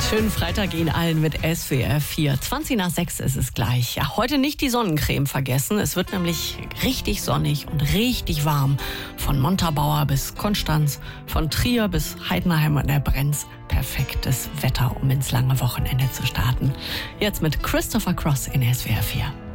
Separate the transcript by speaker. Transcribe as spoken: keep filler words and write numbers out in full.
Speaker 1: Schönen Freitag Ihnen allen mit S W R vier. zwanzig nach sechs ist es gleich. Ja, heute nicht die Sonnencreme vergessen. Es wird nämlich richtig sonnig und richtig warm. Von Montabaur bis Konstanz, von Trier bis Heidenheim an der Brenz. Perfektes Wetter, um ins lange Wochenende zu starten. Jetzt mit Christopher Cross in S W R vier.